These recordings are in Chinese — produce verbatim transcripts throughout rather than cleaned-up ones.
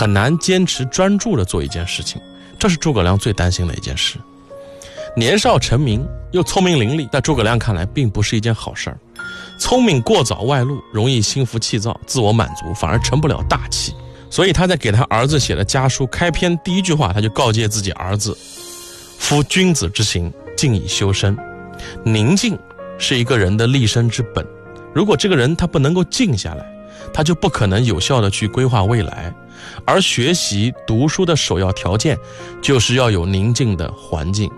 很难坚持专注的做一件事情，这是诸葛亮最担心的一件事。年少成名又聪明伶俐，在诸葛亮看来并不是一件好事儿。聪明过早外露，容易心浮气躁，自我满足，反而成不了大器。所以他在给他儿子写的家书开篇第一句话，他就告诫自己儿子：夫君子之行，静以修身。宁静是一个人的立身之本，如果这个人他不能够静下来，他就不可能有效的去规划未来。而学习读书的首要条件就是要有宁静的环境。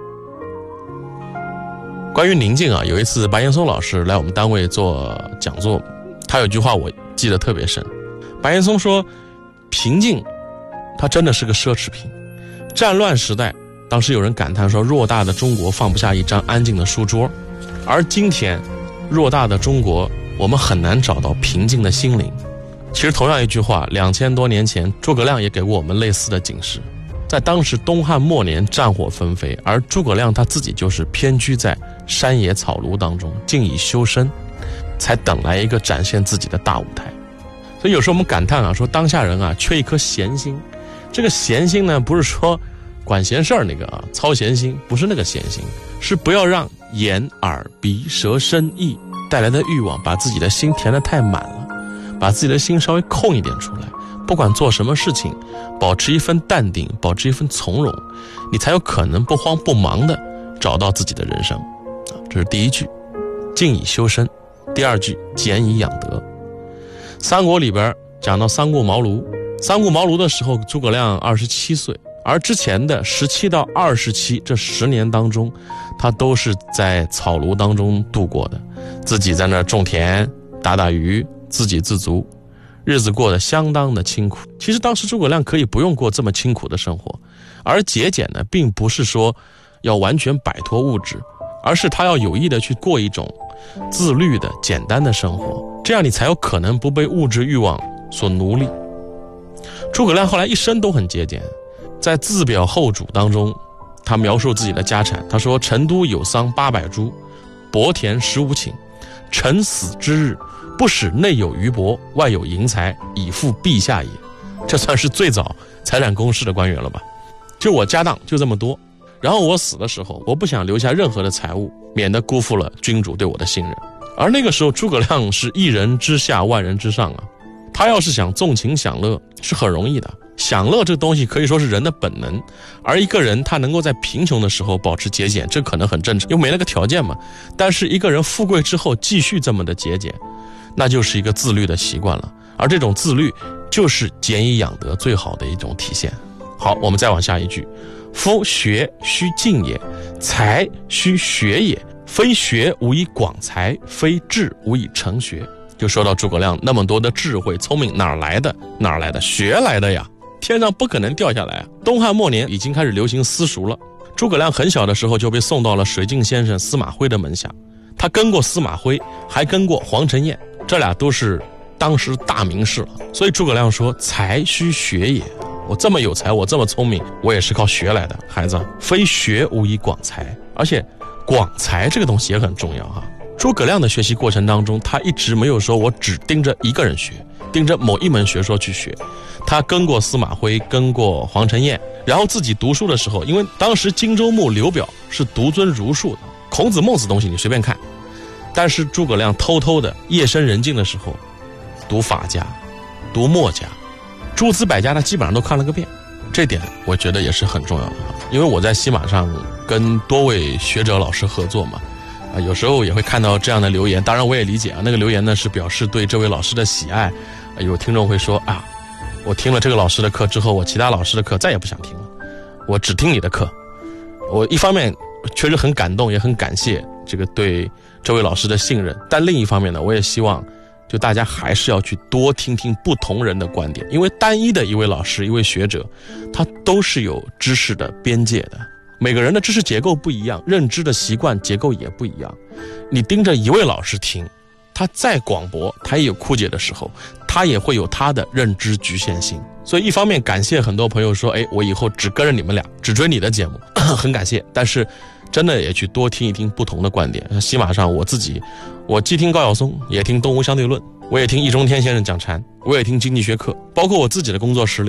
关于宁静啊，有一次白岩松老师来我们单位做讲座，他有句话我记得特别深。白岩松说，平静它真的是个奢侈品。战乱时代，当时有人感叹说，偌大的中国放不下一张安静的书桌，而今天偌大的中国，我们很难找到平静的心灵。其实同样一句话，两千多年前诸葛亮也给过我们类似的警示。在当时东汉末年，战火纷飞，而诸葛亮他自己就是偏居在山野草庐当中，静以修身，才等来一个展现自己的大舞台。所以有时候我们感叹啊，说当下人啊缺一颗闲心。这个闲心呢，不是说管闲事儿那个啊，操闲心，不是那个闲心，是不要让眼耳鼻舌身意带来的欲望把自己的心填得太满了，把自己的心稍微空一点出来。不管做什么事情，保持一份淡定，保持一份从容，你才有可能不慌不忙的找到自己的人生。这是第一句，静以修身。第二句，俭以养德。三国里边讲到三顾茅庐，三顾茅庐的时候，诸葛亮二十七岁，而之前的十七到二十七这十年当中，他都是在草庐当中度过的，自己在那种田打打鱼，自给自足，日子过得相当的清苦。其实当时诸葛亮可以不用过这么清苦的生活，而节俭呢，并不是说要完全摆脱物质，而是他要有意的去过一种自律的简单的生活，这样你才有可能不被物质欲望所奴隶。诸葛亮后来一生都很节俭，在自表后主当中，他描述自己的家产，他说：成都有桑八百株，薄田十五顷，臣死之日，不使内有余帛，外有银财，以付陛下也。这算是最早财产公示的官员了吧？就我家当就这么多，然后我死的时候，我不想留下任何的财物，免得辜负了君主对我的信任。而那个时候诸葛亮是一人之下万人之上啊，他要是想纵情享乐是很容易的。享乐这东西可以说是人的本能，而一个人他能够在贫穷的时候保持节俭，这可能很正常，因为没那个条件嘛。但是一个人富贵之后继续这么的节俭，那就是一个自律的习惯了，而这种自律就是俭以养德最好的一种体现。好，我们再往下一句，夫学须静也，才须学也，非学无以广才，非智无以成学。就说到诸葛亮那么多的智慧聪明，哪儿来的？哪儿来的？学来的呀，天上不可能掉下来啊。东汉末年已经开始流行私塾了，诸葛亮很小的时候就被送到了水镜先生司马徽的门下，他跟过司马徽，还跟过黄承彦，这俩都是当时大名士了。所以诸葛亮说：才须学也，我这么有才，我这么聪明，我也是靠学来的。孩子，非学无以广才。而且广才这个东西也很重要哈。诸葛亮的学习过程当中，他一直没有说我只盯着一个人学，盯着某一门学说去学。他跟过司马徽，跟过黄承彦，然后自己读书的时候，因为当时荆州牧刘表是独尊儒术的，孔子孟子东西你随便看，但是诸葛亮偷偷的夜深人静的时候读法家，读墨家，诸子百家他基本上都看了个遍。这点我觉得也是很重要的，因为我在喜马上跟多位学者老师合作嘛，啊，有时候也会看到这样的留言。当然我也理解啊，那个留言呢是表示对这位老师的喜爱。啊、有听众会说啊，我听了这个老师的课之后，我其他老师的课再也不想听了，我只听你的课。我一方面确实很感动，也很感谢这个对这位老师的信任，但另一方面呢，我也希望就大家还是要去多听听不同人的观点，因为单一的一位老师一位学者，他都是有知识的边界的，每个人的知识结构不一样，认知的习惯结构也不一样。你盯着一位老师听，他再广博，他也有枯竭的时候，他也会有他的认知局限性。所以一方面感谢很多朋友说，哎，我以后只跟着你们俩，只追你的节目，很感谢。但是真的也去多听一听不同的观点。喜马上我自己，我既听高晓松，也听东吴相对论，我也听易中天先生讲禅，我也听经济学课，包括我自己的工作室里